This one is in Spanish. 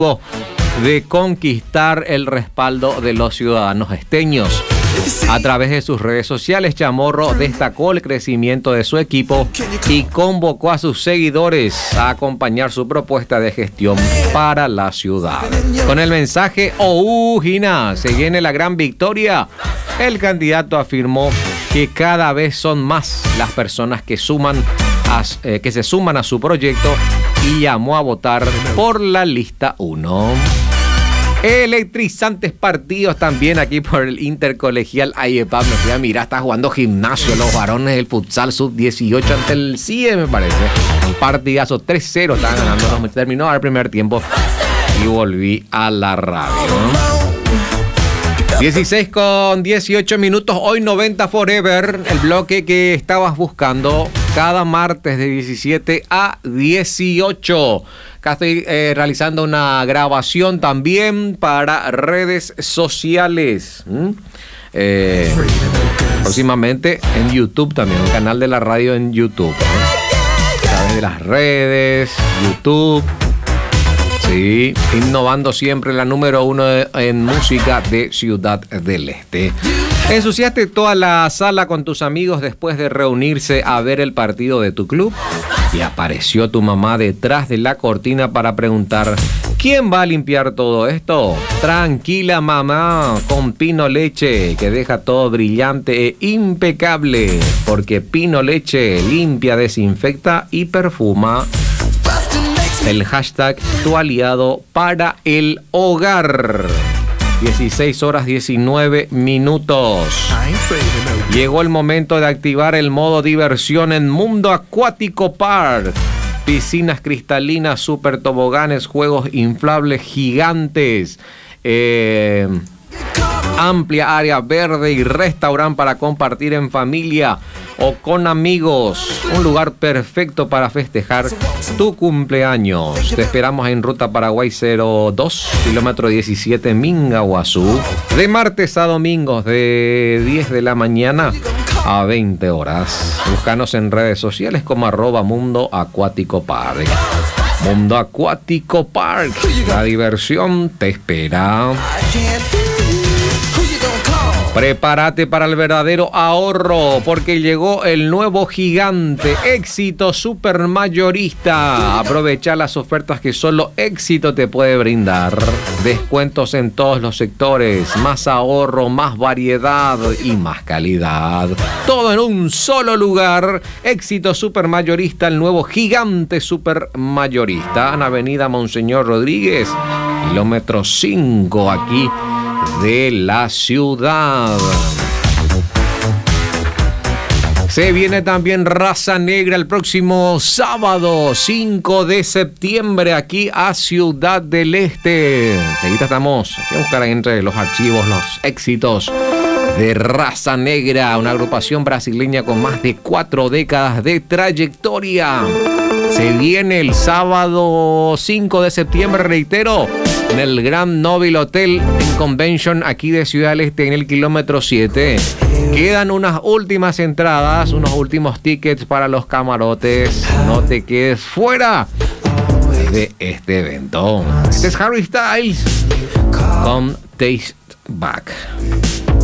de conquistar el respaldo de los ciudadanos esteños. A través de sus redes sociales, Chamorro destacó el crecimiento de su equipo y convocó a sus seguidores a acompañar su propuesta de gestión para la ciudad. Con el mensaje Ojina, se viene la gran victoria. El candidato afirmó que cada vez son más las personas que se suman a su proyecto y llamó a votar por la lista 1. Electrizantes partidos también aquí por el Intercolegial Ayepap. Me fui a mirar, está jugando gimnasio los varones del futsal sub-18 ante el CIE, me parece. Partidazo 3-0 estaban ganando. Terminó el primer tiempo y volví a la radio. 16:18. Hoy 90 Forever, el bloque que estabas buscando cada martes de 17 a 18. Acá estoy realizando una grabación también para redes sociales. Próximamente en YouTube también, un canal de la radio en YouTube. A través de las redes, YouTube. Sí, innovando siempre, la número 1 en música de Ciudad del Este. ¿Ensuciaste toda la sala con tus amigos después de reunirse a ver el partido de tu club? Y apareció tu mamá detrás de la cortina para preguntar: ¿quién va a limpiar todo esto? Tranquila, mamá, con Pino Leche, que deja todo brillante e impecable, porque Pino Leche limpia, desinfecta y perfuma. El hashtag tu aliado para el hogar. 16:19. Llegó el momento de activar el modo diversión en Mundo Acuático Park. Piscinas cristalinas, super toboganes, juegos inflables gigantes, amplia área verde y restaurante para compartir en familia o con amigos. Un lugar perfecto para festejar tu cumpleaños. Te esperamos en Ruta Paraguay 02, kilómetro 17, Mingaguazú. De martes a domingos, de 10 de la mañana a 20 horas. Búscanos en redes sociales como @Mundo Acuático Park. Mundo Acuático Park. La diversión te espera. Prepárate para el verdadero ahorro, porque llegó el nuevo gigante Éxito Supermayorista. Aprovecha las ofertas que solo Éxito te puede brindar. Descuentos en todos los sectores, más ahorro, más variedad y más calidad. Todo en un solo lugar. Éxito Supermayorista, el nuevo gigante Supermayorista. En Avenida Monseñor Rodríguez, kilómetro 5, aquí de la ciudad. Se viene también Raza Negra el próximo sábado 5 de septiembre aquí a Ciudad del Este. Seguida estamos a buscar entre los archivos los éxitos de Raza Negra, una agrupación brasileña con más de 4 décadas de trayectoria. Se viene el sábado 5 de septiembre, reitero, en el Grand Nobile Hotel en Convention aquí de Ciudad del Este, en el kilómetro 7. Quedan unas últimas entradas, unos últimos tickets para los camarotes. No te quedes fuera de este evento. Este es Harry Styles con Taste Back.